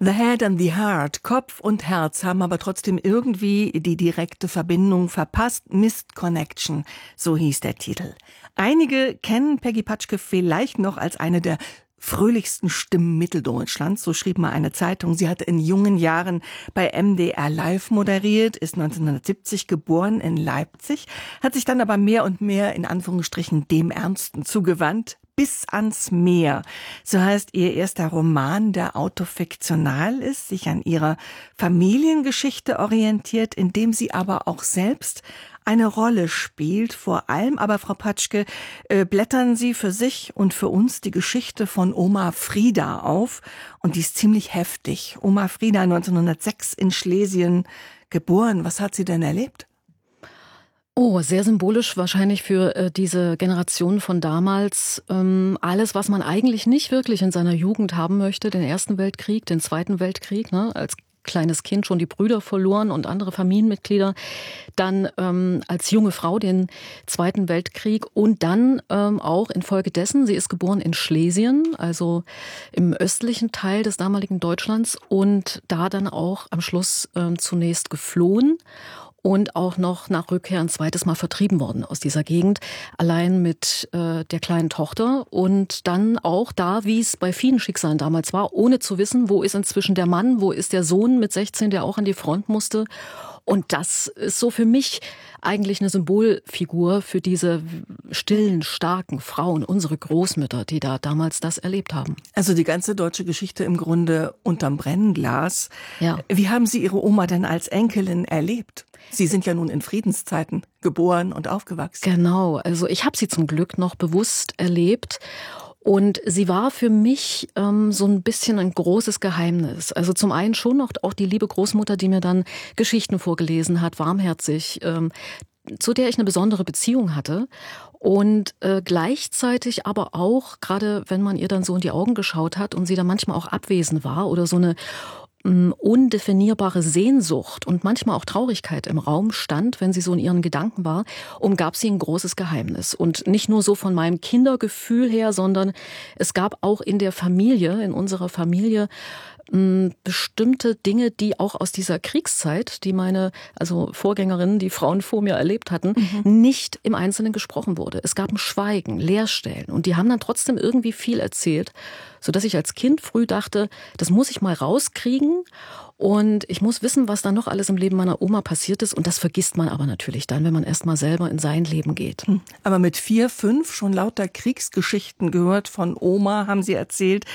The Head and the Heart, Kopf und Herz haben aber trotzdem irgendwie die direkte Verbindung verpasst. Missed Connection, so hieß der Titel. Einige kennen Peggy Patschke vielleicht noch als eine der fröhlichsten Stimmen Mitteldeutschlands, so schrieb mal eine Zeitung. Sie hatte in jungen Jahren bei MDR Live moderiert, ist 1970 geboren in Leipzig, hat sich dann aber mehr und mehr in Anführungsstrichen dem Ernsten zugewandt. Bis ans Meer. So heißt ihr erster Roman, der autofiktional ist, sich an ihrer Familiengeschichte orientiert, in dem sie aber auch selbst eine Rolle spielt. Vor allem aber, Frau Patschke, blättern Sie für sich und für uns die Geschichte von Oma Frieda auf. Und die ist ziemlich heftig. Oma Frieda, 1906 in Schlesien geboren. Was hat sie denn erlebt? Oh, sehr symbolisch wahrscheinlich für diese Generation von damals. Alles, was man eigentlich nicht wirklich in seiner Jugend haben möchte, den Ersten Weltkrieg, den Zweiten Weltkrieg, ne, als kleines Kind schon die Brüder verloren und andere Familienmitglieder, dann als junge Frau den Zweiten Weltkrieg und dann auch infolgedessen, sie ist geboren in Schlesien, also im östlichen Teil des damaligen Deutschlands und da dann auch am Schluss zunächst geflohen. Und auch noch nach Rückkehr ein zweites Mal vertrieben worden aus dieser Gegend, allein mit der kleinen Tochter. Und dann auch da, wie es bei vielen Schicksalen damals war, ohne zu wissen, wo ist inzwischen der Mann, wo ist der Sohn mit 16, der auch an die Front musste. Und das ist so für mich eigentlich eine Symbolfigur für diese stillen, starken Frauen, unsere Großmütter, die da damals das erlebt haben. Also die ganze deutsche Geschichte im Grunde unterm Brennglas. Ja. Wie haben Sie Ihre Oma denn als Enkelin erlebt? Sie sind ja nun in Friedenszeiten geboren und aufgewachsen. Genau, also ich habe sie zum Glück noch bewusst erlebt. Und sie war für mich so ein bisschen ein großes Geheimnis. Also zum einen schon noch auch die liebe Großmutter, die mir dann Geschichten vorgelesen hat, warmherzig, zu der ich eine besondere Beziehung hatte. Und gleichzeitig aber auch, gerade wenn man ihr dann so in die Augen geschaut hat und sie dann manchmal auch abwesend war oder so eine undefinierbare Sehnsucht und manchmal auch Traurigkeit im Raum stand, wenn sie so in ihren Gedanken war, umgab sie ein großes Geheimnis. Und nicht nur so von meinem Kindergefühl her, sondern es gab auch in der Familie, in unserer Familie, bestimmte Dinge, die auch aus dieser Kriegszeit, die meine Vorgängerinnen, die Frauen vor mir erlebt hatten, nicht im Einzelnen gesprochen wurde. Es gab ein Schweigen, Leerstellen und die haben dann trotzdem irgendwie viel erzählt, sodass ich als Kind früh dachte, das muss ich mal rauskriegen und ich muss wissen, was da noch alles im Leben meiner Oma passiert ist und das vergisst man aber natürlich dann, wenn man erst mal selber in sein Leben geht. Aber mit 4, 5 schon lauter Kriegsgeschichten gehört von Oma, haben Sie erzählt.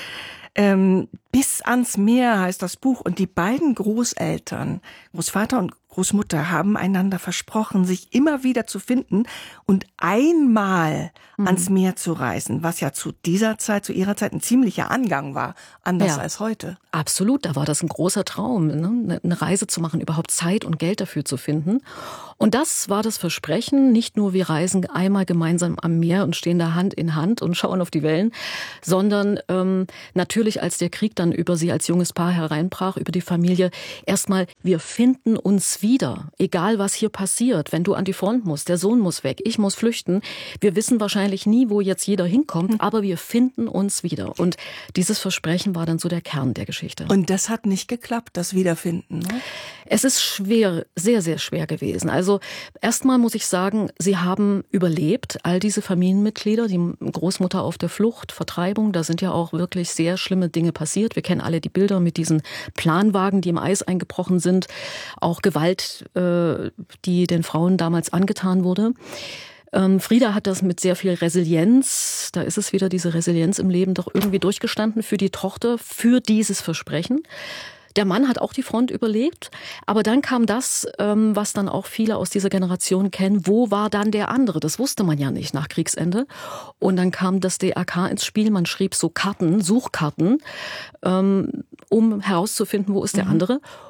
Bis ans Meer heißt das Buch und die beiden Großeltern, Großvater und Großmutter, haben einander versprochen, sich immer wieder zu finden und einmal ans Meer zu reisen, was ja zu ihrer Zeit ein ziemlicher Angang war, anders als heute. Absolut, da war das ein großer Traum, ne? Eine Reise zu machen, überhaupt Zeit und Geld dafür zu finden. Und das war das Versprechen, nicht nur wir reisen einmal gemeinsam am Meer und stehen da Hand in Hand und schauen auf die Wellen, sondern natürlich, als der Krieg dann über sie als junges Paar hereinbrach, über die Familie, erstmal, wir finden uns wieder, egal was hier passiert. Wenn du an die Front musst, der Sohn muss weg, ich muss flüchten, wir wissen wahrscheinlich nie, wo jetzt jeder hinkommt, aber wir finden uns wieder. Und dieses Versprechen war dann so der Kern der Geschichte. Und das hat nicht geklappt, das Wiederfinden, ne? Es ist schwer, sehr, sehr schwer gewesen. Also erstmal muss ich sagen, sie haben überlebt, all diese Familienmitglieder, die Großmutter auf der Flucht, Vertreibung, da sind ja auch wirklich sehr schlimme Dinge passiert. Wir kennen alle die Bilder mit diesen Planwagen, die im Eis eingebrochen sind, auch Gewalt, die den Frauen damals angetan wurde. Frieda hat das mit sehr viel Resilienz, da ist es wieder diese Resilienz im Leben, doch irgendwie durchgestanden für die Tochter, für dieses Versprechen. Der Mann hat auch die Front überlebt, aber dann kam das, was dann auch viele aus dieser Generation kennen, wo war dann der andere? Das wusste man ja nicht nach Kriegsende. Und dann kam das DRK ins Spiel, man schrieb so Karten, Suchkarten, um herauszufinden, wo ist der andere.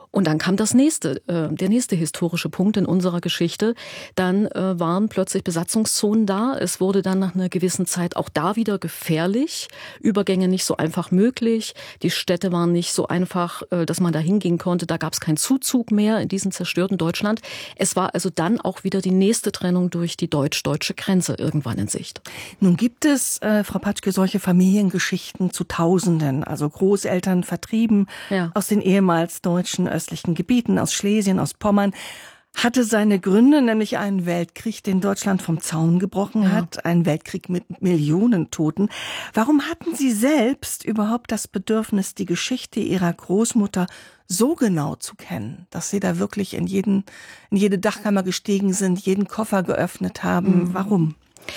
Und dann kam der nächste historische Punkt in unserer Geschichte. Dann waren plötzlich Besatzungszonen da. Es wurde dann nach einer gewissen Zeit auch da wieder gefährlich. Übergänge nicht so einfach möglich. Die Städte waren nicht so einfach, dass man da hingehen konnte. Da gab es keinen Zuzug mehr in diesem zerstörten Deutschland. Es war also dann auch wieder die nächste Trennung durch die deutsch-deutsche Grenze irgendwann in Sicht. Nun gibt es, Frau Patschke, solche Familiengeschichten zu Tausenden. Also Großeltern vertrieben aus den ehemals deutschen östlichen Gebieten, aus Schlesien, aus Pommern, hatte seine Gründe, nämlich einen Weltkrieg, den Deutschland vom Zaun gebrochen hat, einen Weltkrieg mit Millionen Toten. Warum hatten Sie selbst überhaupt das Bedürfnis, die Geschichte Ihrer Großmutter so genau zu kennen, dass Sie da wirklich in jede Dachkammer gestiegen sind, jeden Koffer geöffnet haben? Warum?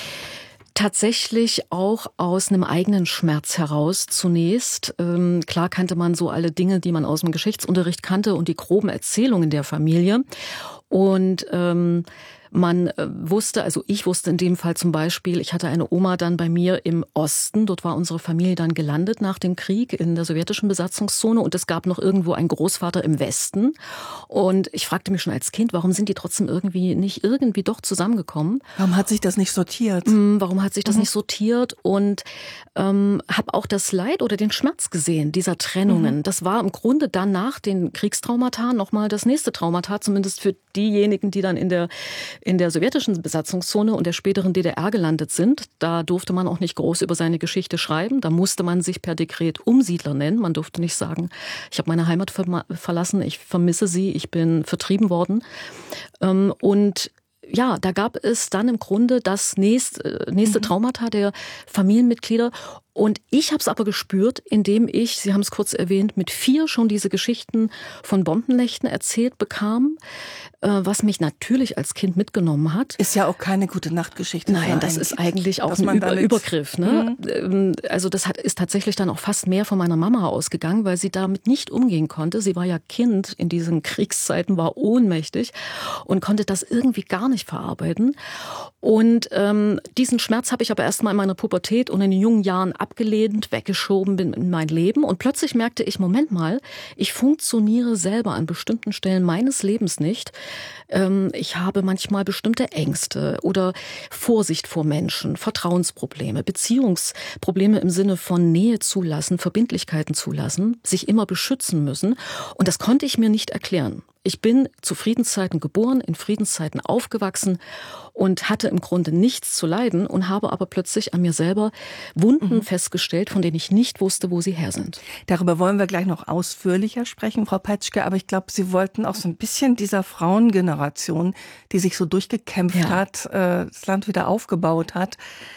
Tatsächlich auch aus einem eigenen Schmerz heraus zunächst. Klar kannte man so alle Dinge, die man aus dem Geschichtsunterricht kannte und die groben Erzählungen der Familie. Und man wusste, also ich wusste in dem Fall zum Beispiel, ich hatte eine Oma dann bei mir im Osten, dort war unsere Familie dann gelandet nach dem Krieg in der sowjetischen Besatzungszone und es gab noch irgendwo einen Großvater im Westen. Und ich fragte mich schon als Kind, warum sind die trotzdem nicht irgendwie doch zusammengekommen? Warum hat sich das nicht sortiert? Warum hat sich das nicht sortiert? Und habe auch das Leid oder den Schmerz gesehen dieser Trennungen. Das war im Grunde dann nach den Kriegstraumata nochmal das nächste Traumata, zumindest für diejenigen, die dann in der sowjetischen Besatzungszone und der späteren DDR gelandet sind. Da durfte man auch nicht groß über seine Geschichte schreiben. Da musste man sich per Dekret Umsiedler nennen. Man durfte nicht sagen, ich habe meine Heimat verlassen, ich vermisse sie, ich bin vertrieben worden. Und ja, da gab es dann im Grunde das nächste Traumata der Familienmitglieder. Und ich habe es aber gespürt, indem ich, Sie haben es kurz erwähnt, mit 4 schon diese Geschichten von Bombennächten erzählt bekam, was mich natürlich als Kind mitgenommen hat. Ist ja auch keine gute Nachtgeschichte. Nein, das ist eigentlich auch ein Übergriff. Ne? Also das ist tatsächlich dann auch fast mehr von meiner Mama ausgegangen, weil sie damit nicht umgehen konnte. Sie war ja Kind in diesen Kriegszeiten, war ohnmächtig und konnte das irgendwie gar nicht verarbeiten. Und diesen Schmerz habe ich aber erst mal in meiner Pubertät und in den jungen Jahren abgelehnt, weggeschoben bin in mein Leben. Und plötzlich merkte ich, Moment mal, ich funktioniere selber an bestimmten Stellen meines Lebens nicht. Ich habe manchmal bestimmte Ängste oder Vorsicht vor Menschen, Vertrauensprobleme, Beziehungsprobleme im Sinne von Nähe zulassen, Verbindlichkeiten zulassen, sich immer beschützen müssen. Und das konnte ich mir nicht erklären. Ich bin zu Friedenszeiten geboren, in Friedenszeiten aufgewachsen und hatte im Grunde nichts zu leiden und habe aber plötzlich an mir selber Wunden festgestellt, von denen ich nicht wusste, wo sie her sind. Darüber wollen wir gleich noch ausführlicher sprechen, Frau Patschke, aber ich glaube, Sie wollten auch so ein bisschen dieser Frauengeneration, die sich so durchgekämpft hat, das Land wieder aufgebaut hat,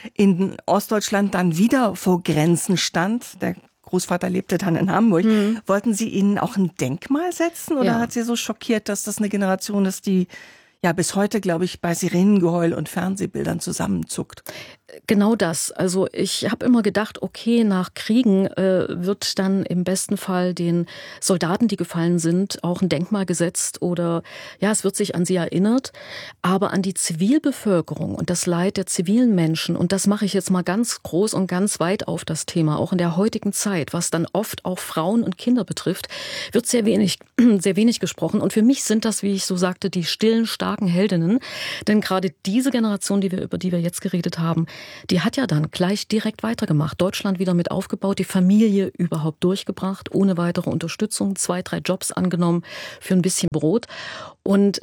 in Ostdeutschland dann wieder vor Grenzen stand. Der Großvater lebte dann in Hamburg. Wollten Sie ihnen auch ein Denkmal setzen oder hat Sie so schockiert, dass das eine Generation ist, die ja bis heute, glaube ich, bei Sirenengeheul und Fernsehbildern zusammenzuckt? Genau das. Also ich habe immer gedacht, okay, nach Kriegen wird dann im besten Fall den Soldaten, die gefallen sind, auch ein Denkmal gesetzt oder ja, es wird sich an sie erinnert. Aber an die Zivilbevölkerung und das Leid der zivilen Menschen, und das mache ich jetzt mal ganz groß und ganz weit auf das Thema, auch in der heutigen Zeit, was dann oft auch Frauen und Kinder betrifft, wird sehr wenig gesprochen. Und für mich sind das, wie ich so sagte, die stillen, starken Heldinnen. Denn gerade diese Generation, über die wir jetzt geredet haben, die hat ja dann gleich direkt weitergemacht. Deutschland wieder mit aufgebaut, die Familie überhaupt durchgebracht, ohne weitere Unterstützung, 2, 3 Jobs angenommen für ein bisschen Brot. Und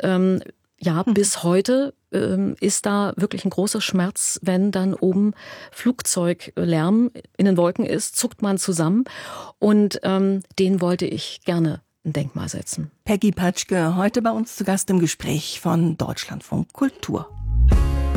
bis heute ist da wirklich ein großer Schmerz, wenn dann oben Flugzeuglärm in den Wolken ist, zuckt man zusammen. Und den wollte ich gerne ein Denkmal setzen. Peggy Patschke, heute bei uns zu Gast im Gespräch von Deutschlandfunk Kultur.